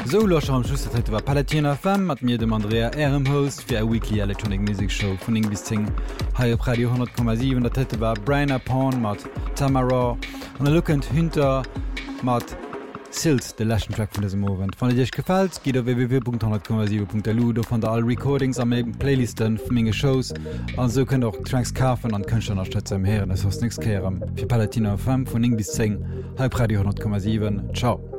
So loch am Schluss war Palatina FM mat mir dem Andrea Ehrenhost fir a Weekly Electronic Music Show vun eng bis 10 ha op Radio 10,7 der Tette war Brian Pond mat Tamara an lookend hinter mat Silt de Lächen Track vun diesem Moment. Wann Dich gefällt, geht op www.10,7.lu do van der all Recordings am egen Playlisten vu menge Shows an so könnt auch Tracks kaufen an Künstlerunterstützer im Heeren, das was nix kehren. Für Palatina FM vun eng bis 10 halb Radio 10,7. Ciao.